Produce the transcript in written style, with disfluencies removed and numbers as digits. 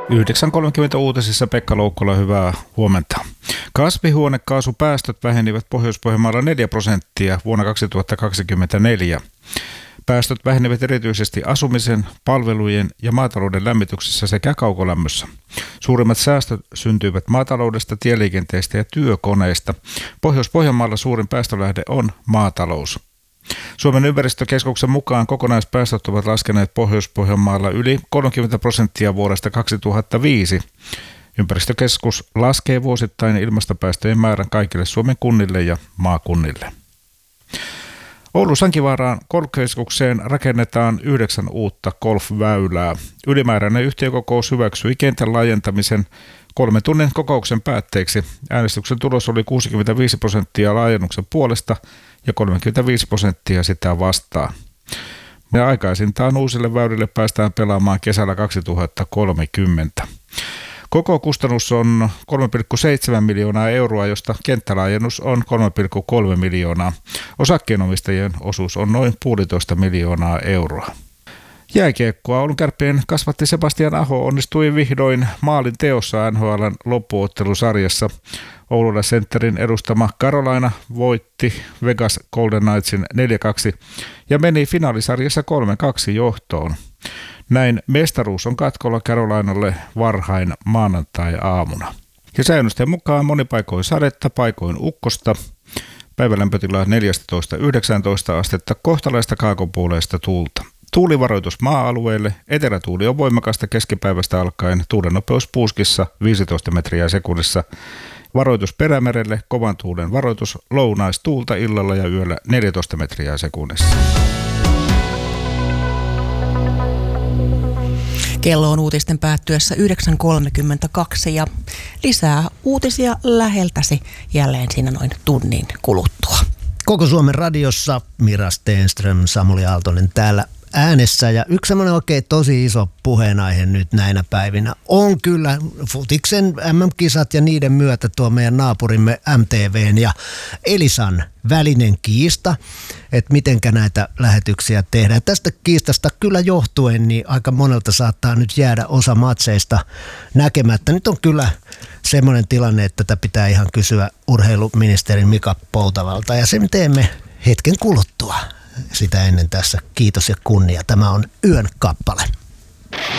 9.30 uutisissa Pekka Loukkola, hyvää huomenta. Kasvihuonekaasupäästöt vähenivät Pohjois-Pohjanmaalla 4% vuonna 2024. Päästöt vähenivät erityisesti asumisen, palvelujen ja maatalouden lämmityksessä sekä kaukolämmössä. Suurimmat säästöt syntyivät maataloudesta, tieliikenteestä ja työkoneista. Pohjois-Pohjanmaalla suurin päästölähde on maatalous. Suomen ympäristökeskuksen mukaan kokonaispäästöt ovat laskeneet Pohjois-Pohjanmaalla yli 30% vuodesta 2005. Ympäristökeskus laskee vuosittain ilmastopäästöjen määrän kaikille Suomen kunnille ja maakunnille. Oulun Sankivaaraan golfkeskukseen rakennetaan 9 uutta golfväylää. Ylimääräinen yhtiökokous hyväksyi kentän laajentamisen 3 tunnin kokouksen päätteeksi. Äänestyksen tulos oli 65% laajennuksen puolesta ja 35% sitä vastaan. Ja aikaisintaan uusille väylille päästään pelaamaan kesällä 2030. Koko kustannus on 3,7 miljoonaa euroa, josta kenttälaajennus on 3,3 miljoonaa. Osakkeenomistajien osuus on noin 1,5 miljoonaa euroa. Jääkiekkoa Oulun Kärppien kasvatti Sebastian Aho onnistui vihdoin maalin teossa NHL:n loppuottelusarjassa. Oulun Centerin edustama Carolina voitti Vegas Golden Knightsin 4-2 ja meni finaalisarjassa 3-2 johtoon. Näin mestaruus on katkolla Carolinalle varhain maanantai-aamuna. Kesäennusteen mukaan monipaikoin sadetta, paikoin ukkosta. Päivälämpötila 14-19 astetta, kohtalaista kaakopuoleista tuulta. Tuulivaroitus maa-alueelle, etelätuuli on voimakasta keskipäivästä alkaen, tuulen nopeus puuskissa 15 metriä sekunnissa. Varoitus Perämerelle, kovan tuulen varoitus, lounaistuulta illalla ja yöllä 14 metriä sekunnissa. Kello on uutisten päättyessä 9.32 ja lisää uutisia läheltäsi jälleen siinä noin tunnin kuluttua. Koko Suomen radiossa Mira Stenström, Samuli Aaltonen täällä äänessä ja yksi semmoinen oikein tosi iso puheenaihe nyt näinä päivinä on kyllä futiksen MM-kisat ja niiden myötä tuo meidän naapurimme MTVn ja Elisan välinen kiista, että mitenkä näitä lähetyksiä tehdään. Tästä kiistasta kyllä johtuen niin aika monelta saattaa nyt jäädä osa matseista näkemättä. Nyt on kyllä semmoinen tilanne, että tätä pitää ihan kysyä urheiluministerin Mika Poutavalta ja sen teemme hetken kuluttua. Sitä ennen tässä kiitos ja kunnia. Tämä on Yön kappale.